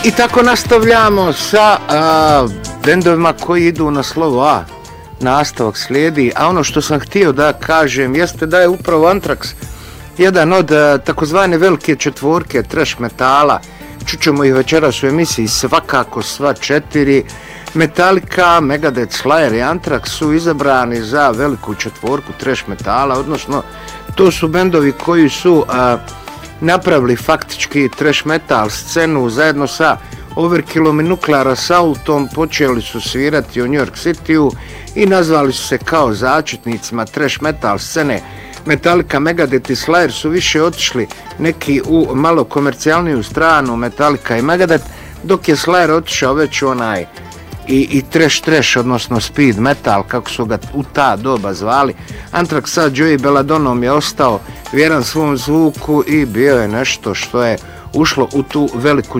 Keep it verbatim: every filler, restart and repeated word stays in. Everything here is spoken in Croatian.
I tako nastavljamo sa a, bendovima koji idu na slovo A. Nastavak slijedi, a ono što sam htio da kažem jeste da je upravo Anthrax jedan od a, takozvane velike četvorke trash metala. Čućemo ih večeras u emisiji svakako sva četiri. Metallica, Megadeth, Slayer i Anthrax su izabrani za veliku četvorku trash metala, odnosno to su bendovi koji su a, napravili faktički trash metal scenu zajedno sa Overkillom i Nuclear Assaultom. Počeli su svirati u New York Cityu i nazvali su se kao začetnicima trash metal scene. Metallica, Megadeth i Slayer su više otišli neki u malo komercijalniju stranu, Metallica i Megadeth, dok je Slayer otišao već onaj i, i trash trash, odnosno speed metal, kako su ga u ta doba zvali. Anthrax sa Joey Belladonom je ostao vjeran svom zvuku i bio je nešto što je ušlo u tu veliku